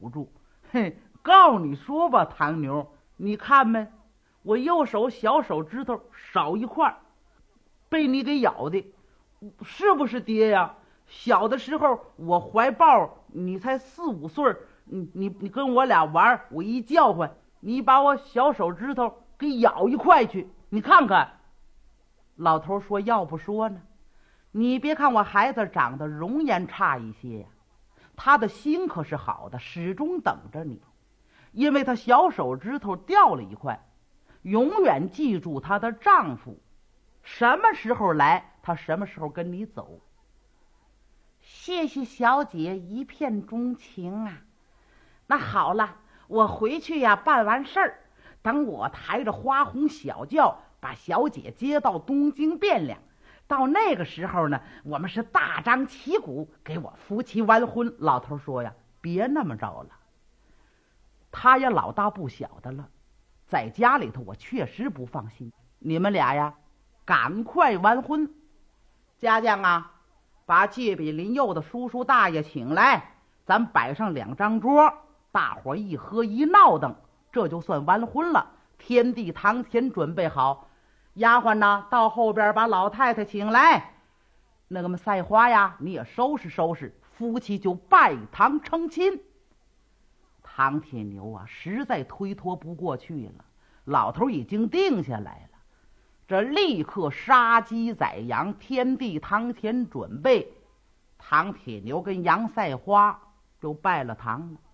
堵住。嘿，告你说吧，唐牛，你看没？我右手小手指头少一块，被你给咬的，是不是爹呀？小的时候我怀抱你才4、5岁，你跟我俩玩，我一叫唤，你把我小手指头给咬一块去，你看看。老头说：“要不说呢？你别看我孩子长得容颜差一些呀，他的心可是好的，始终等着你。因为他小手指头掉了一块，永远记住她的丈夫，什么时候来，他什么时候跟你走。”谢谢小姐一片钟情啊！那好了，我回去呀，办完事儿，等我抬着花红小轿把小姐接到东京汴梁，到那个时候呢，我们是大张旗鼓给我夫妻完婚。老头说呀，别那么着了，他也老大不小的了，在家里头我确实不放心，你们俩呀赶快完婚。家将啊，把借笔林佑的叔叔大爷请来，咱摆上2张桌，大伙一喝一闹腾，这就算完婚了。天地堂前准备好，丫鬟呢到后边把老太太请来，那个赛花呀你也收拾收拾，夫妻就拜堂成亲。唐铁牛啊实在推脱不过去了，老头已经定下来了，这立刻杀鸡宰羊，天地堂前准备。唐铁牛跟杨赛花就拜了堂了。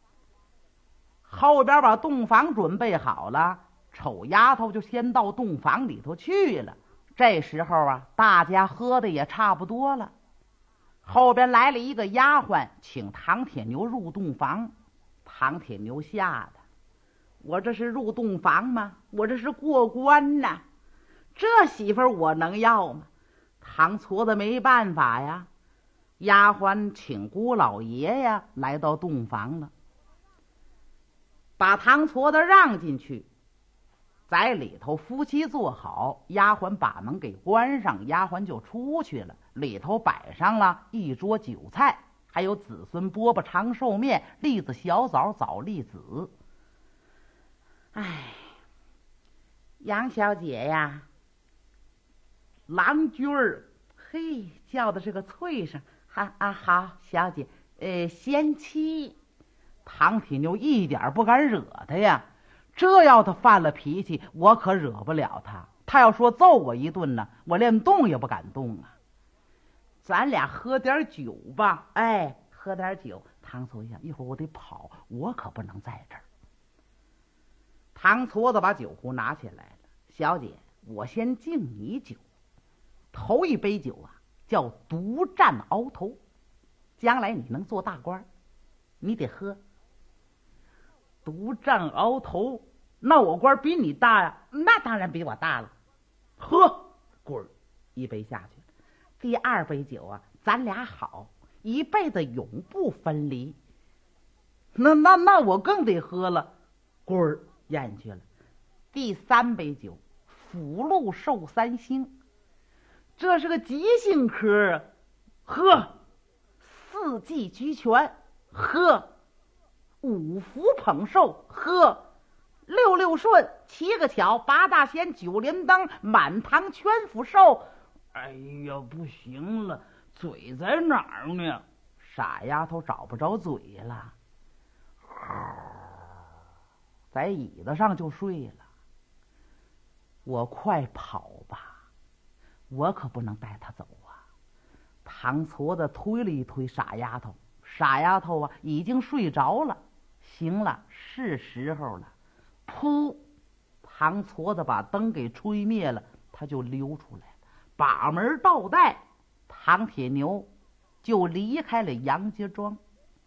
后边把洞房准备好了，丑丫头就先到洞房里头去了。这时候啊，大家喝的也差不多了，后边来了一个丫鬟请唐铁牛入洞房。唐铁牛吓得，我这是入洞房吗？我这是过关呐，这媳妇儿我能要吗？唐矬子没办法呀，丫鬟请姑老爷呀来到洞房了，把唐矬子让进去，在里头夫妻坐好，丫鬟把门给关上，丫鬟就出去了。里头摆上了一桌酒菜，还有子孙饽饽长寿面、栗子小枣、枣栗子。哎，杨小姐呀，郎君儿，嘿，叫的是个脆声。好，小姐，贤妻。唐铁牛一点不敢惹他呀，这要他犯了脾气，我可惹不了他。他要说揍我一顿呢，我连动也不敢动啊。咱俩喝点酒吧，哎，喝点酒。唐矬想，一会儿我得跑，我可不能在这儿。唐矬子把酒壶拿起来了，小姐，我先敬你酒。头一杯酒啊，叫独占鳌头，将来你能做大官，你得喝。独占鳌头，那我官比你大呀？那当然比我大了。喝，滚儿，一杯下去了。第2杯酒啊，咱俩好，一辈子永不分离。那我更得喝了，滚儿，咽去了。第3杯酒，福禄寿3星，这是个吉星科啊，喝。4季俱全，喝。5福捧寿，喝。6六顺，7个巧，8大仙，9连灯，满堂全福寿。哎呀，不行了，嘴在哪儿呢？傻丫头找不着嘴了，在椅子上就睡了。我快跑吧，我可不能带她走啊。唐矬子推了一推傻丫头，傻丫头啊已经睡着了。行了，是时候了。噗，唐矬子把灯给吹灭了，他就溜出来了，把门倒带，唐铁牛就离开了杨家庄，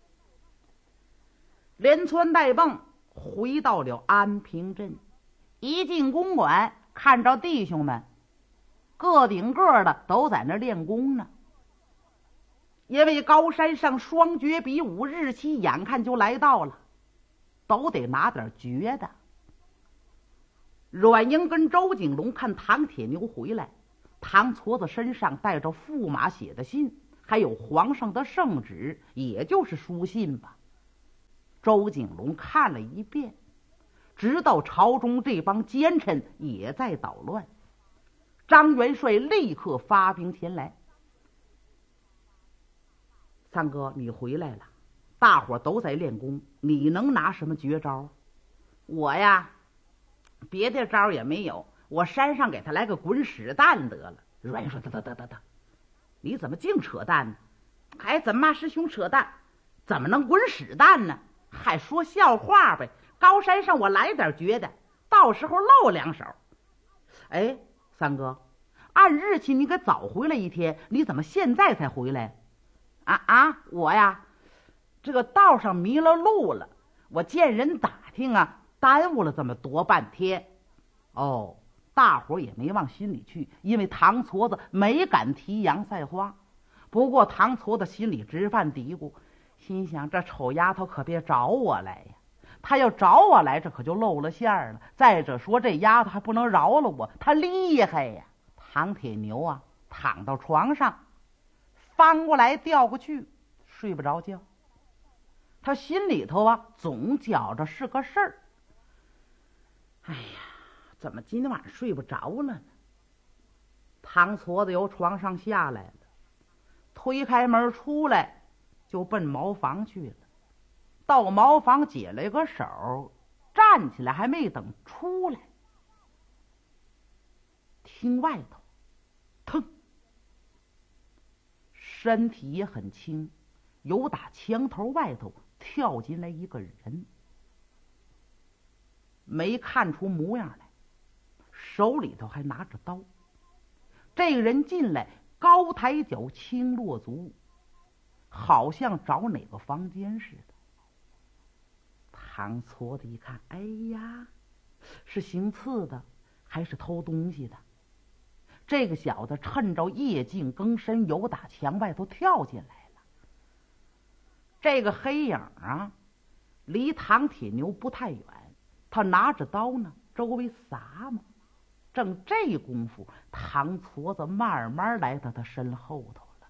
连蹿带蹦回到了安平镇。一进公馆，看着弟兄们个顶个的都在那练功呢，因为高山上双绝比武日期眼看就来到了，都得拿点绝的。阮英跟周景龙看唐铁牛回来，唐矬子身上带着驸马写的信，还有皇上的圣旨，也就是书信吧。 周景龙看了一遍，直到朝中这帮奸臣也在捣乱。张元帅立刻发兵前来。三哥，你回来了，大伙都在练功，你能拿什么绝招？我呀，别的招也没有，我山上给他来个滚屎蛋得了。阮元帅得，你怎么净扯淡呢？还怎么骂师兄扯淡？怎么能滚屎蛋呢？还说笑话呗！高山上我来点绝的，到时候露两手。哎，三哥，按日期你可早回来一天，你怎么现在才回来？我呀，这个道上迷了路了，我见人打听啊，耽误了这么多半天。哦，大伙也没往心里去，因为唐矬子没敢提杨赛花。不过唐矬子心里直犯嘀咕，心想这丑丫头可别找我来呀，她要找我来，这可就露了馅儿了。再者说这丫头还不能饶了我，她厉害呀。唐铁牛啊，躺到床上，翻过来调过去，睡不着觉。他心里头啊总觉着是个事儿。哎呀，怎么今天晚上睡不着了呢？唐矬子由床上下来了，推开门出来，就奔茅房去了。到茅房解了一个手，站起来还没等出来，听外头腾，身体也很轻，由打墙头外头跳进来一个人，没看出模样来，手里头还拿着刀。这个人进来，高抬脚，轻落足，好像找哪个房间似的。唐矬子一看，哎呀，是行刺的还是偷东西的？这个小子趁着夜静更深，由打墙外头跳进来了。这个黑影啊，离唐铁牛不太远，他拿着刀呢，周围撒嘛。正这功夫，唐矬子慢慢来到他身后头了，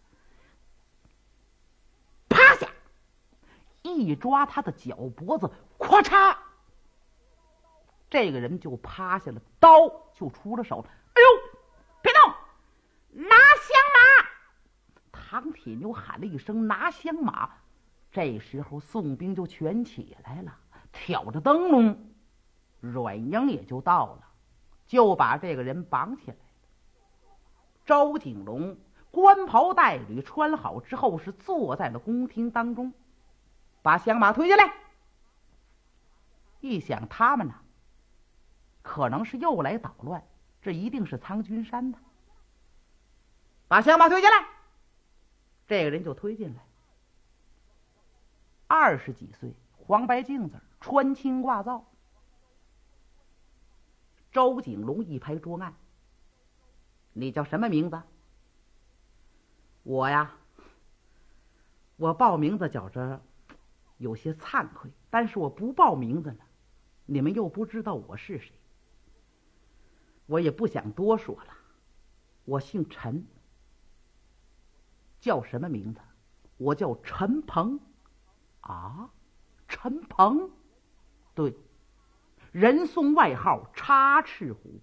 趴下，一抓他的脚脖子，咵嚓，这个人就趴下了，刀就出了手了。哎呦，别动，拿香马！唐铁牛喊了一声拿香马。这时候宋兵就全起来了，挑着灯笼，阮英也就到了，就把这个人绑起来了。周景龙官袍带履穿好之后，是坐在了宫廷当中，把香马推进来。一想他们呢，可能是又来捣乱，这一定是苍君山的。把香马推进来，这个人就推进来。20几岁，黄白镜子，穿青挂皂。周景龙一拍桌案：“你叫什么名字？”“我呀，我报名字觉着有些惭愧，但是我不报名字了，你们又不知道我是谁。我也不想多说了，我姓陈。”“叫什么名字？”“我叫陈鹏。”“啊，陈鹏？”“对，人送外号插翅虎。”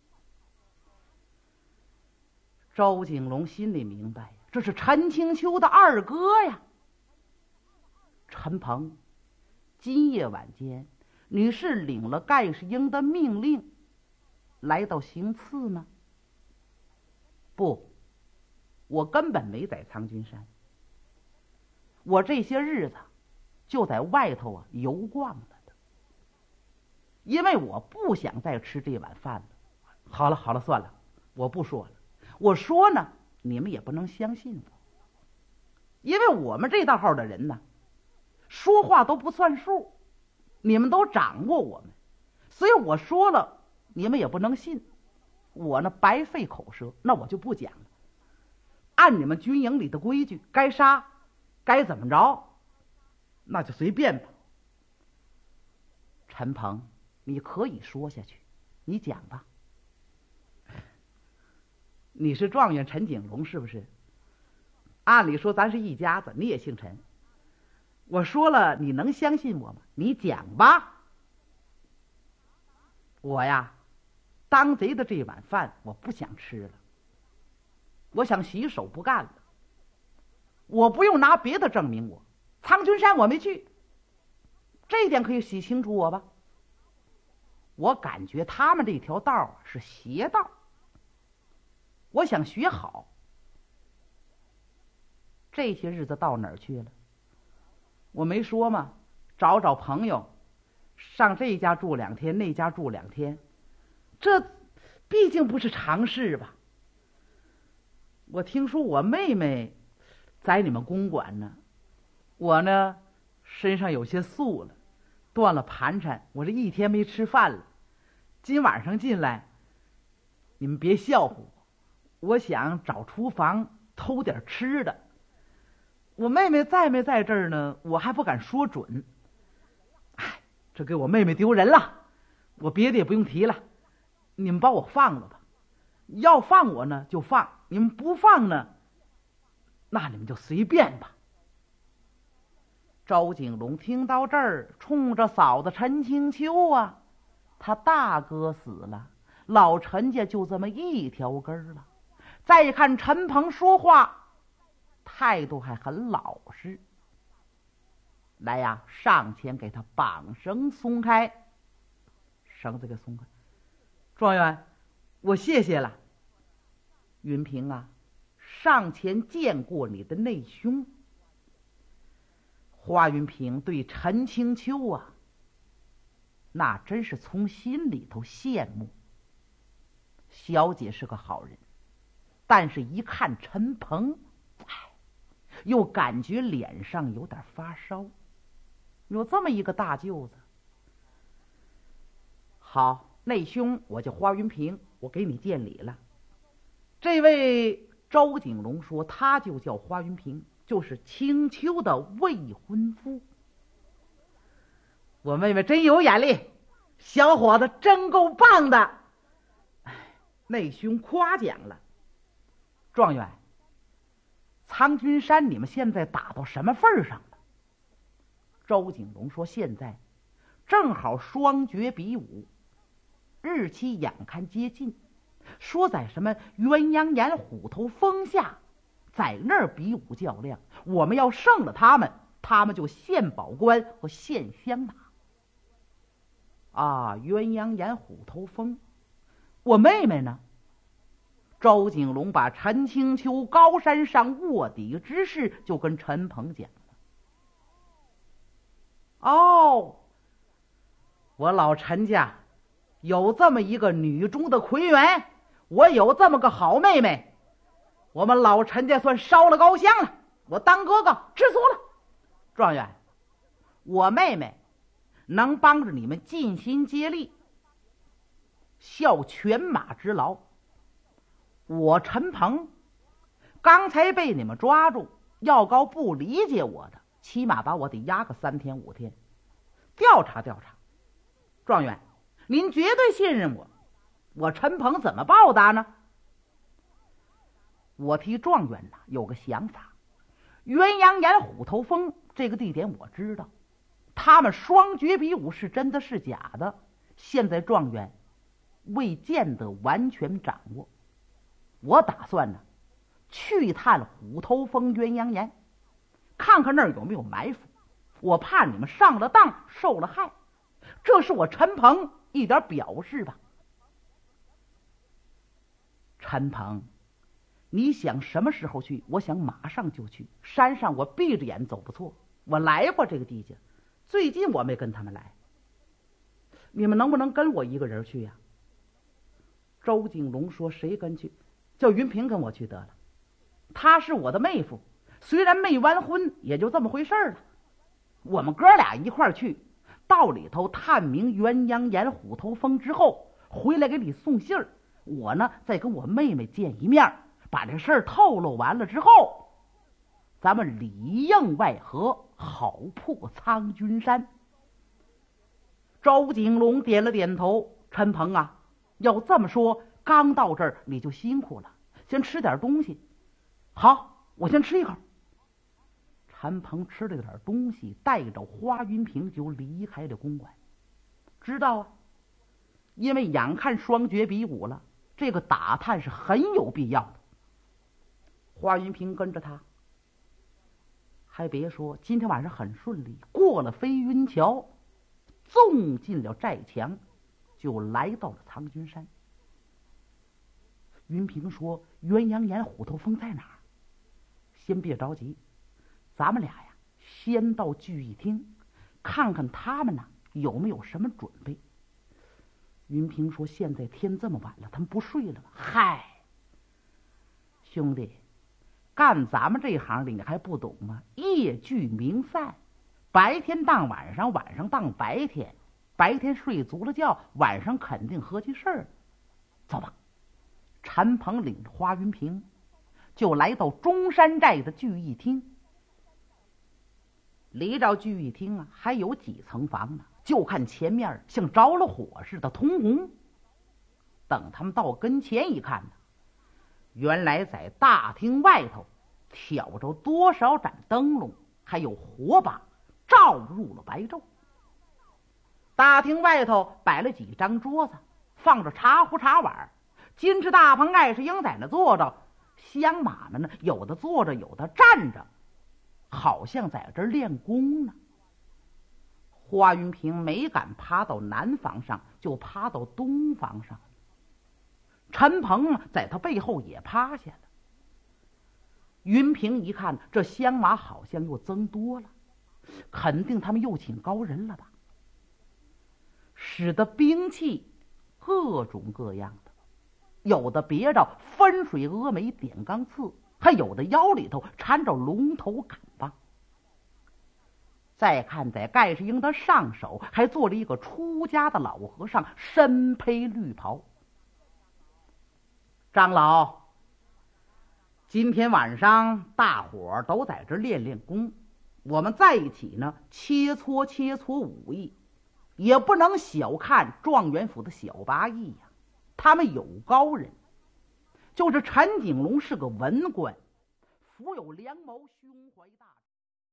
周景龙心里明白，这是陈清秋的二哥呀。陈鹏，今夜晚间你是领了盖世英的命令来到行刺呢？”“不，我根本没在苍君山，我这些日子就在外头啊游逛了的，因为我不想再吃这碗饭了。”“好了，算了，我不说了。我说呢，你们也不能相信我，因为我们这道号的人呢，说话都不算数，你们都掌握我们，所以我说了，你们也不能信。我呢白费口舌，那我就不讲了。按你们军营里的规矩，该杀，该怎么着，那就随便吧。”“陈鹏，你可以说下去，你讲吧。”“你是状元陈景龙是不是？按理说咱是一家子，你也姓陈。 我说了，你能相信我吗？你讲吧。我呀，当贼的这碗饭我不想吃了，我想洗手不干了。我不用拿别的证明我，苍君山我没去，这一点可以洗清楚我吧。我感觉他们这条道是邪道，我想学好。这些日子到哪儿去了？我没说吗？找找朋友，上这家住2天，那家住2天，这毕竟不是常事吧。我听说我妹妹在你们公馆呢，我呢身上有些素了，断了盘缠，我这1天没吃饭了。今晚上进来，你们别笑话我想找厨房偷点吃的。我妹妹在没在这儿呢，我还不敢说准。哎，这给我妹妹丢人了，我别的也不用提了，你们把我放了吧。要放我呢就放，你们不放呢，那你们就随便吧。周景龙听到这儿，冲着嫂子陈清秋啊，他大哥死了，老陈家就这么一条根了。再看陈鹏说话态度还很老实，来呀，上前给他绑绳松开，绳子给松开。状元，我谢谢了。云平啊，上前见过你的内兄。华云平对陈清秋啊，那真是从心里头羡慕。小姐是个好人，但是一看陈鹏，又感觉脸上有点发烧。有这么一个大舅子，好，内兄我叫花云平，我给你见礼了。这位周景龙说他就叫花云平，就是清秋的未婚夫。我妹妹真有眼力，小伙子真够棒的。内兄夸奖了。状元，苍君山你们现在打到什么份上了？周景龙说现在正好双绝比武，日期眼看接近，说在什么鸳鸯岩虎头峰下，在那儿比武较量，我们要胜了他们，他们就献宝冠和献香马。啊，鸳鸯岩虎头峰，我妹妹呢？周景龙把陈清秋高山上卧底之事就跟陈鹏讲了。哦，我老陈家有这么一个女中的魁元，我有这么个好妹妹，我们老陈家算烧了高香了，我当哥哥知足了。状元，我妹妹能帮着你们尽心竭力，效犬马之劳。我陈鹏刚才被你们抓住，要告不理解我的，起码把我得押个3天5天，调查调查。状元，您绝对信任我，我陈鹏怎么报答呢？我替状元呢有个想法。鸳鸯岩虎头峰这个地点我知道，他们双绝比武是真的是假的，现在状元未见得完全掌握。我打算呢去探虎头峰鸳鸯岩，看看那儿有没有埋伏，我怕你们上了当受了害，这是我陈鹏一点表示吧。陈鹏，你想什么时候去？我想马上就去。山上我闭着眼走不错，我来过这个地界，最近我没跟他们来。你们能不能跟我一个人去呀？周景龙说谁跟去？叫云平跟我去得了，她是我的妹夫，虽然没完婚，也就这么回事了。我们哥俩一块儿去，到里头探明鸳鸯岩虎头峰之后，回来给你送信儿。我呢再跟我妹妹见一面，把这事儿透露完了之后，咱们里应外合，好破苍君山。周景龙点了点头。陈鹏啊，要这么说，刚到这儿你就辛苦了，先吃点东西。好，我先吃一口。 陈鹏吃了点东西，带着花云平就离开了公馆。知道啊，因为眼看双绝比武了，这个打探是很有必要的。花云平跟着他，还别说，今天晚上很顺利，过了飞云桥，纵进了寨墙，就来到了苍君山。云平说：“鸳鸯岩虎头峰在哪儿？先别着急，咱们俩呀，先到聚义厅看看他们呢有没有什么准备。”云平说：“现在天这么晚了，他们不睡了吗？”嗨，兄弟，干咱们这行的你还不懂吗？夜聚明散，白天当晚上，晚上当白天，白天睡足了觉，晚上肯定合计事儿。走吧。陈鹏领着花云平就来到中山寨的聚义厅。离着聚义厅啊，还有几层房呢，就看前面像着了火似的通红。等他们到跟前一看呢，原来在大厅外头挑着多少盏灯笼，还有火把照入了白昼。大厅外头摆了几张桌子，放着茶壶茶碗，金翅大鹏、艾世英在那坐着，香马们呢，有的坐着，有的站着，好像在这儿练功呢。花云平没敢爬到南房上，就趴到东房上。陈鹏在他背后也趴下了。云平一看，这香马好像又增多了，肯定他们又请高人了吧？使得兵器各种各样的，有的别着分水峨眉点钢刺，还有的腰里头缠着龙头杆棒。再看在盖世英的上手，还做了一个出家的老和尚，身披绿袍。长老，今天晚上大伙儿都在这练练功，我们在一起呢，切磋武艺，也不能小看状元府的小八义呀，他们有高人。就是陈景龙是个文官，腹有良谋，胸怀大志。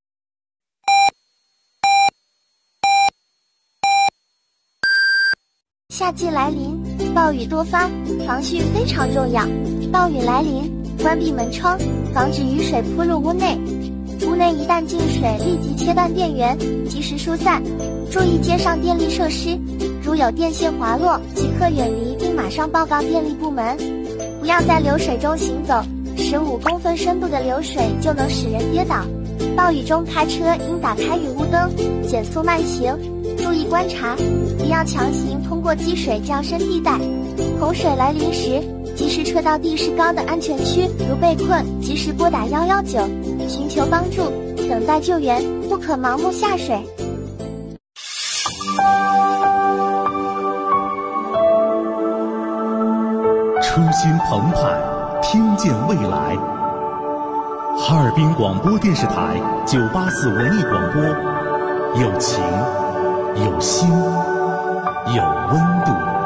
夏季来临，暴雨多发，防汛非常重要。暴雨来临，关闭门窗，防止雨水扑入屋内。屋内一旦进水，立即切断电源，及时疏散。注意街上电力设施，如有电线滑落，即刻远离并马上报告电力部门。不要在流水中行走，15公分深度的流水就能使人跌倒。暴雨中开车应打开雨雾灯，减速慢行，注意观察，不要强行通过积水较深地带。洪水来临时，及时撤到地势高的安全区，如被困，及时拨打119，寻求帮助，等待救援，不可盲目下水。 初心澎湃，听见未来。哈尔滨广播电视台984文艺广播，有情，有心，有温度。